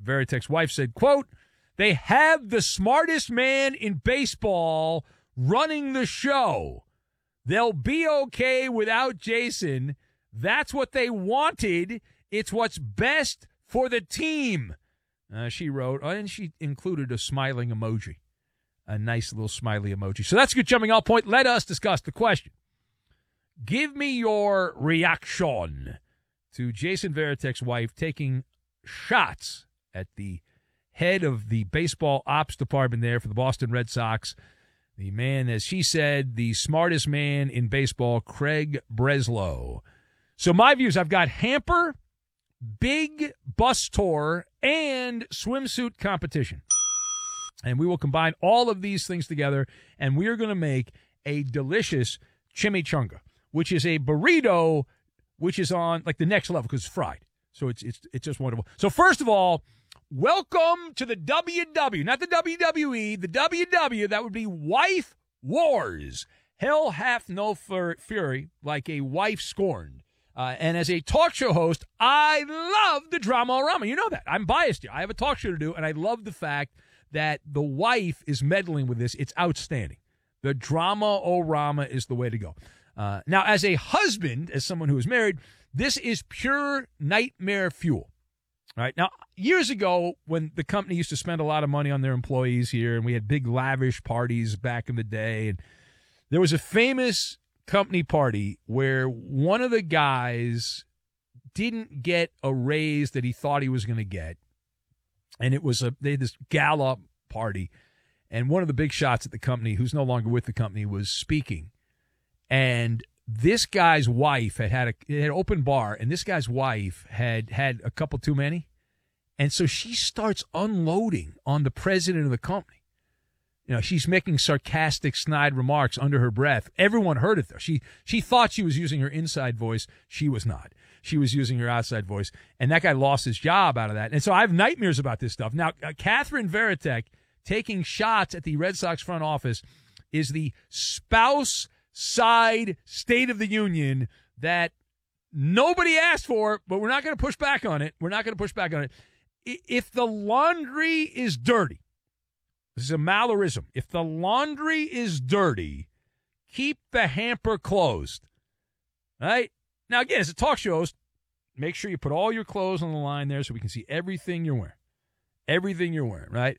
Varitek's wife said, quote, "They have the smartest man in baseball running the show. They'll be okay without Jason. That's what they wanted. It's what's best for the team," she wrote, and she included a smiling emoji, a nice little smiley emoji. So that's a good jumping off point. Let us discuss the question. Give me your reaction to Jason Varitek's wife taking shots at the head of the baseball ops department there for the Boston Red Sox. The man, as she said, the smartest man in baseball, Craig Breslow. So my views, I've got hamper, big bus tour, and swimsuit competition. And we will combine all of these things together, and we are going to make a delicious chimichanga, which is a burrito which is on like the next level because it's fried. So it's just wonderful. So first of all, welcome to the WW, not the WWE, the WW. That would be Wife Wars. Hell hath no fury like a wife scorned. And as a talk show host, I love the drama-orama. You know that. I'm biased here. I have a talk show to do, and I love the fact that the wife is meddling with this. It's outstanding. The drama-orama is the way to go. Now, as a husband, as someone who is married, this is pure nightmare fuel. All right. Now, years ago, when the company used to spend a lot of money on their employees here, and we had big lavish parties back in the day, and there was a famous company party where one of the guys didn't get a raise that he thought he was going to get, and they had this gala party, and one of the big shots at the company, who's no longer with the company, was speaking, and this guy's wife had an open bar, and this guy's wife had a couple too many. And so she starts unloading on the president of the company. You know, she's making sarcastic, snide remarks under her breath. Everyone heard it, though. She thought she was using her inside voice. She was not. She was using her outside voice. And that guy lost his job out of that. And so I have nightmares about this stuff. Now, Catherine Varitek taking shots at the Red Sox front office is the spouse side State of the Union that nobody asked for, but we're not going to push back on it. We're not going to push back on it. If the laundry is dirty, this is a Malerism. If the laundry is dirty, keep the hamper closed. All right? Now, again, as a talk show host, make sure you put all your clothes on the line there so we can see everything you're wearing. Everything you're wearing, right?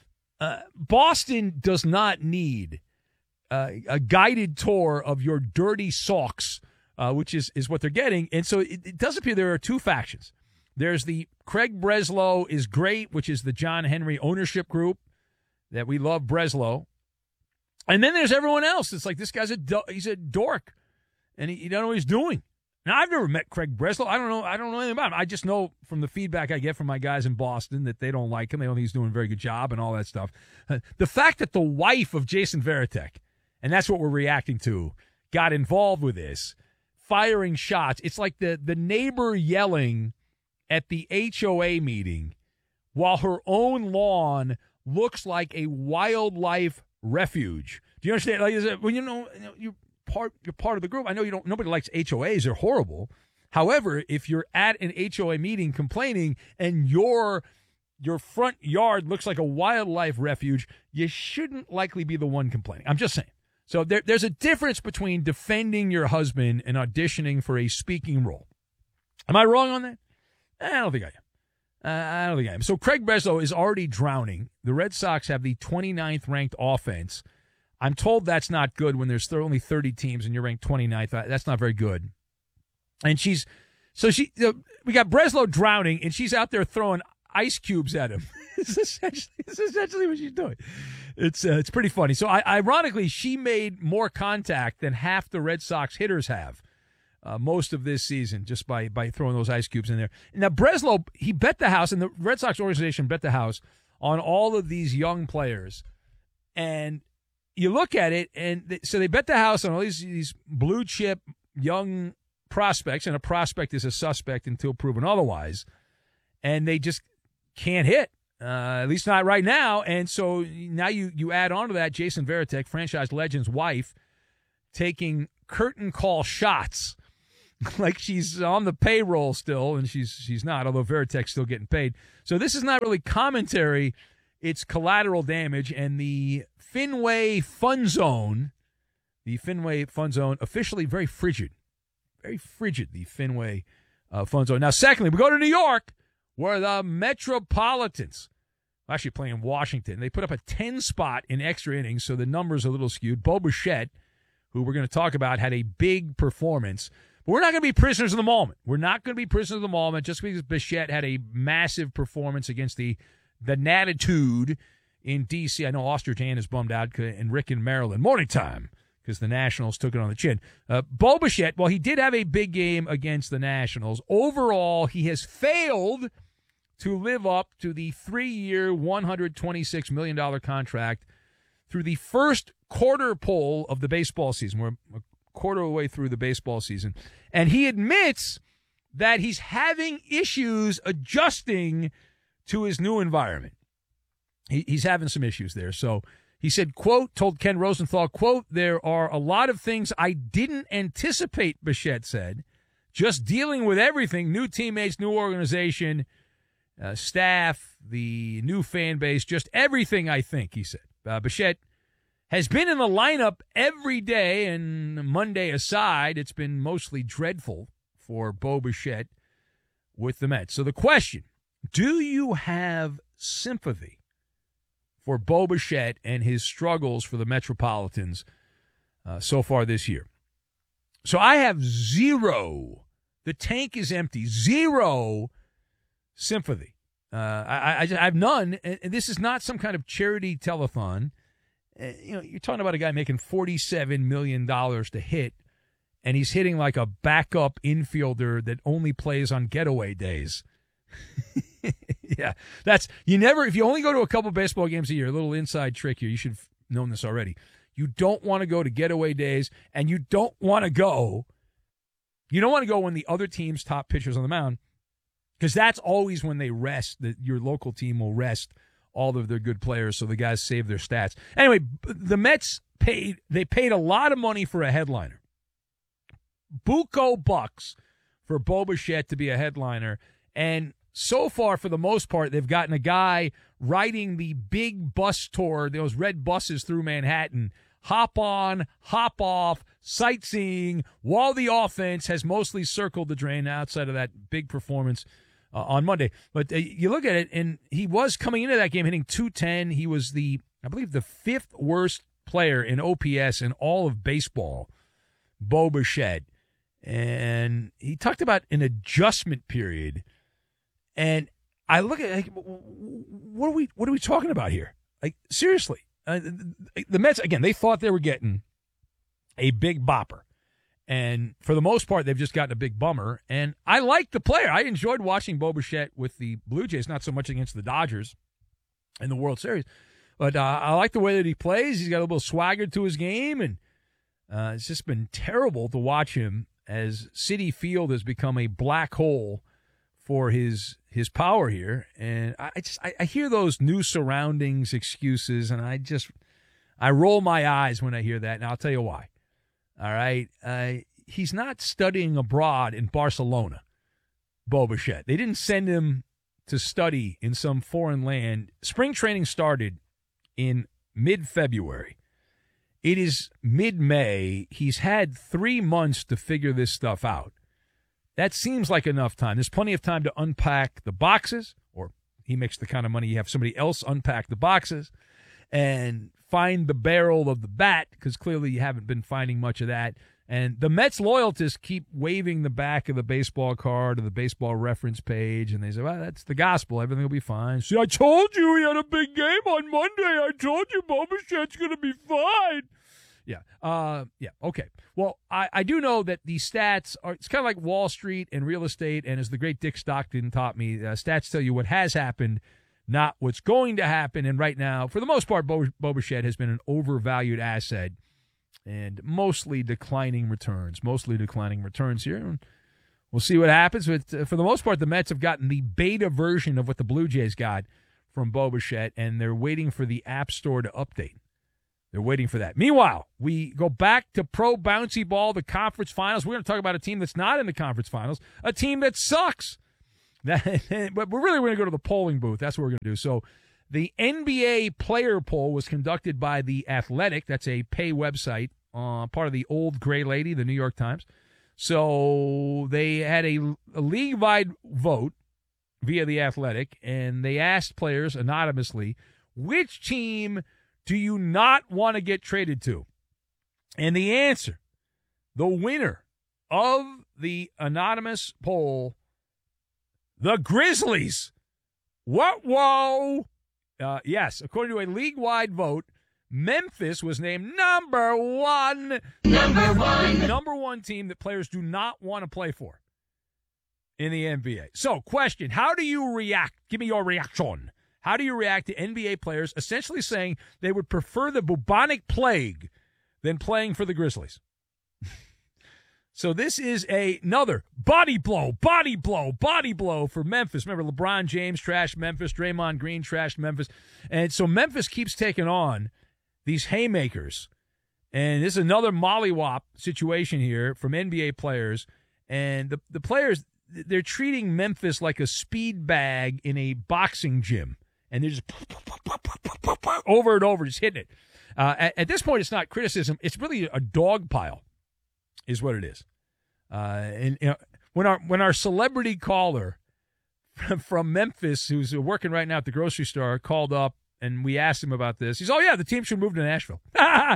Boston does not need a guided tour of your dirty socks, which is what they're getting. And so it does appear there are two factions. There's the Craig Breslow is great, which is the John Henry ownership group that we love Breslow. And then there's everyone else. It's like this guy's he's a dork, and he doesn't know what he's doing. Now, I've never met Craig Breslow. I don't know anything about him. I just know from the feedback I get from my guys in Boston that they don't like him. They don't think he's doing a very good job and all that stuff. The fact that the wife of Jason Varitek, and that's what we're reacting to, got involved with this, firing shots. It's like the neighbor yelling at the HOA meeting while her own lawn looks like a wildlife refuge. Do you understand? Like, when you're part of the group. I know nobody likes HOAs. They're horrible. However, if you're at an HOA meeting complaining and your front yard looks like a wildlife refuge, you shouldn't likely be the one complaining. I'm just saying. So there's a difference between defending your husband and auditioning for a speaking role. Am I wrong on that? I don't think I am. So Craig Breslow is already drowning. The Red Sox have the 29th ranked offense. I'm told that's not good when there's only 30 teams and you're ranked 29th. That's not very good. And we got Breslow drowning, and she's out there throwing ice cubes at him. It's essentially what she's doing. It's pretty funny. So ironically, she made more contact than half the Red Sox hitters have most of this season just by throwing those ice cubes in there. Now, Breslow, he bet the house, and the Red Sox organization bet the house on all of these young players. And you look at it, and so they bet the house on all these blue chip young prospects, and a prospect is a suspect until proven otherwise, and they just can't hit, at least not right now. And so now you add on to that Jason Varitek, franchise legend's wife, taking curtain call shots like she's on the payroll still, and she's not, although Veritek's still getting paid. So this is not really commentary. It's collateral damage, and the Fenway Fun Zone, officially very frigid. Very frigid, the Fenway Fun Zone. Now, secondly, we go to New York, where the Metropolitans are actually playing Washington. They put up a 10 spot in extra innings, so the number's a little skewed. Bo Bichette, who we're going to talk about, had a big performance. But we're not going to be prisoners of the moment. We're not going to be prisoners of the moment just because Bichette had a massive performance against the Natitude in D.C. I know Osterjan is bummed out, and Rick in Maryland. Morning time, because the Nationals took it on the chin. Bo Bichette, well, he did have a big game against the Nationals. Overall, he has failed to live up to the 3-year, $126 million contract through the first quarter pole of the baseball season. We're a quarter of the way through the baseball season. And he admits that he's having issues adjusting to his new environment. He's having some issues there. So he said, quote, told Ken Rosenthal, quote, there are a lot of things I didn't anticipate, Bichette said. Just dealing with everything, new teammates, new organization, staff, the new fan base, just everything, I think, he said. Bichette has been in the lineup every day, and Monday aside, it's been mostly dreadful for Bo Bichette with the Mets. So the question, do you have sympathy for Bo Bichette and his struggles for the Metropolitans so far this year? So I have zero. The tank is empty. Zero sympathy. I have none. And this is not some kind of charity telethon. You're talking about a guy making $47 million to hit, and he's hitting like a backup infielder that only plays on getaway days. Yeah, if you only go to a couple baseball games a year, a little inside trick here, you should have known this already. You don't want to go to getaway days, and you don't want to go when the other team's top pitcher's on the mound, because that's always when they rest, your local team will rest all of their good players, so the guys save their stats. Anyway, the Mets paid a lot of money for a headliner. Buco bucks for Bo Bichette to be a headliner, and so far, for the most part, they've gotten a guy riding the big bus tour, those red buses through Manhattan, hop on, hop off, sightseeing, while the offense has mostly circled the drain outside of that big performance on Monday. But you look at it, and he was coming into that game hitting .210. He was I believe, the 5th worst player in OPS in all of baseball, Bo Bichette. And he talked about an adjustment period. And I look at it, like, what are we talking about here? Like, seriously, the Mets, again, they thought they were getting a big bopper. And for the most part, they've just gotten a big bummer. And I like the player. I enjoyed watching Bo Bichette with the Blue Jays, not so much against the Dodgers in the World Series. But I like the way that he plays. He's got a little swagger to his game. And it's just been terrible to watch him as Citi Field has become a black hole for his power here. And I hear those new surroundings excuses, and I roll my eyes when I hear that, and I'll tell you why. All right? He's not studying abroad in Barcelona, Bo Bichette. They didn't send him to study in some foreign land. Spring training started in mid-February. It is mid-May. He's had 3 months to figure this stuff out. That seems like enough time. There's plenty of time to unpack the boxes, or he makes the kind of money you have somebody else unpack the boxes, and find the barrel of the bat, because clearly you haven't been finding much of that. And the Mets loyalists keep waving the back of the baseball card or the baseball reference page, and they say, well, that's the gospel. Everything will be fine. See, I told you he had a big game on Monday. I told you Bo Bichette's going to be fine. Yeah, okay. Well, I do know that the stats are, it's kind of like Wall Street and real estate, and as the great Dick Stockton taught me, stats tell you what has happened, not what's going to happen. And right now, for the most part, Bo Bichette has been an overvalued asset and mostly declining returns here. And we'll see what happens. But for the most part, the Mets have gotten the beta version of what the Blue Jays got from Bo Bichette, and they're waiting for the App Store to update. They're waiting for that. Meanwhile, we go back to pro bouncy ball, the conference finals. We're going to talk about a team that's not in the conference finals, a team that sucks. But we're really going to go to the polling booth. That's what we're going to do. So the NBA player poll was conducted by The Athletic. That's a pay website, part of the old gray lady, the New York Times. So they had a league-wide vote via The Athletic, and they asked players anonymously, which team do you not want to get traded to? And the answer, the winner of the anonymous poll, the Grizzlies. What? Whoa. Yes, according to a league-wide vote, Memphis was named number one. Number one team that players do not want to play for in the NBA. So, question, how do you react? Give me your reaction. How do you react to NBA players essentially saying they would prefer the bubonic plague than playing for the Grizzlies? So this is another body blow for Memphis. Remember, LeBron James trashed Memphis, Draymond Green trashed Memphis. And so Memphis keeps taking on these haymakers. And this is another mollywop situation here from NBA players. And the players, they're treating Memphis like a speed bag in a boxing gym. And they're just over and over, just hitting it. At this point, it's not criticism. It's really a dog pile is what it is. And you know, when our celebrity caller from Memphis, who's working right now at the grocery store, called up and we asked him about this, he's, oh, yeah, the team should move to Nashville. I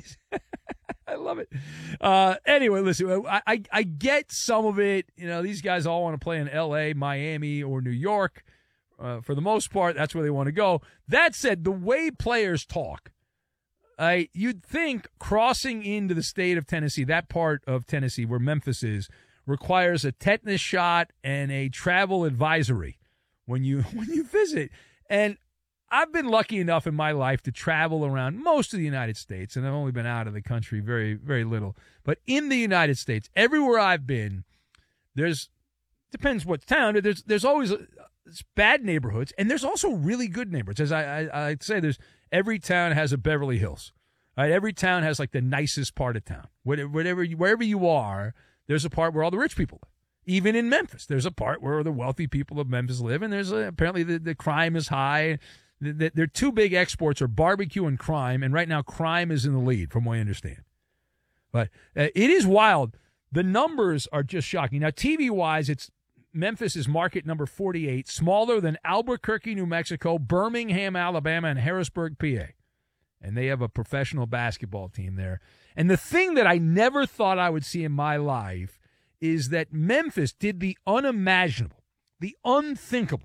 love it. Anyway, listen, I get some of it. You know, these guys all want to play in L.A., Miami, or New York. For the most part, that's where they want to go. That said, the way players talk, you'd think crossing into the state of Tennessee, that part of Tennessee where Memphis is, requires a tetanus shot and a travel advisory when you visit. And I've been lucky enough in my life to travel around most of the United States, and I've only been out of the country very, very little. But in the United States, everywhere I've been, depends what town, there's always bad neighborhoods, and there's also really good neighborhoods. As I say, every town has a Beverly Hills. Right? Every town has like the nicest part of town. Wherever you are, there's a part where all the rich people live. Even in Memphis, there's a part where the wealthy people of Memphis live, and there's apparently the crime is high. Their two big exports are barbecue and crime, and right now crime is in the lead, from what I understand. But it is wild. The numbers are just shocking. Now, TV-wise, Memphis is market number 48, smaller than Albuquerque, New Mexico, Birmingham, Alabama, and Harrisburg, PA. And they have a professional basketball team there. And the thing that I never thought I would see in my life is that Memphis did the unimaginable, the unthinkable.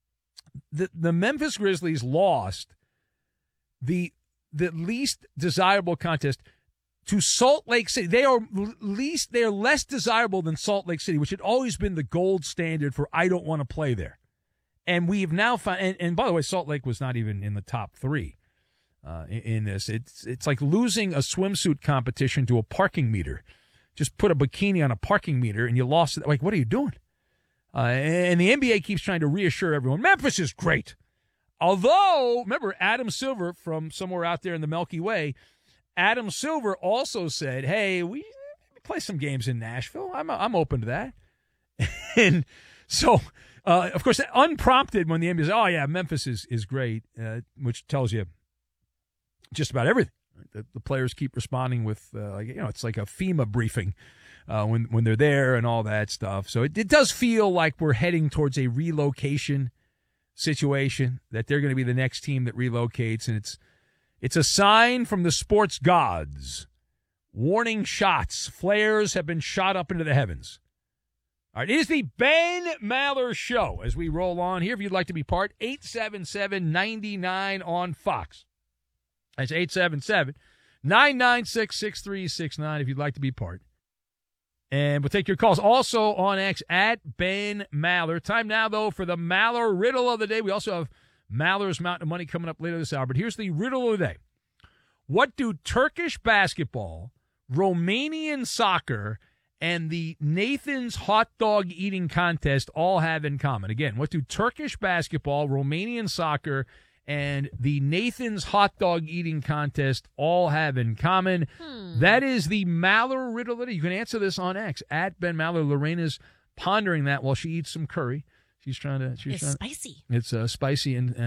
The Memphis Grizzlies lost the least desirable contest to Salt Lake City. They are less desirable than Salt Lake City, which had always been the gold standard for I don't want to play there. And we've now found, and by the way, Salt Lake was not even in the top three in this. It's like losing a swimsuit competition to a parking meter. Just put a bikini on a parking meter and you lost it. Like, what are you doing? And the NBA keeps trying to reassure everyone, Memphis is great. Although, remember, Adam Silver from somewhere out there in the Milky Way, Adam Silver also said, hey, we play some games in Nashville. I'm open to that. And so, of course, unprompted when the NBA says, oh, yeah, Memphis is great, which tells you just about everything. The players keep responding with, it's like a FEMA briefing when they're there and all that stuff. So it does feel like we're heading towards a relocation situation, that they're going to be the next team that relocates, and it's a sign from the sports gods. Warning shots. Flares have been shot up into the heavens. All right, it is the Ben Maller Show as we roll on here. If you'd like to be part, 877-99 on Fox. That's 877-996-6369 if you'd like to be part. And we'll take your calls also on X at Ben Maller. Time now, though, for the Maller Riddle of the Day. We also have Maller's Mountain of Money coming up later this hour. But here's the Riddle of the Day. What do Turkish basketball, Romanian soccer, and the Nathan's hot dog eating contest all have in common? Again, what do Turkish basketball, Romanian soccer, and the Nathan's hot dog eating contest all have in common. That is the Maller riddle. You can answer this on X at Ben Maller. Lorena's pondering that while she eats some curry. She's trying to. It's spicy. It's spicy and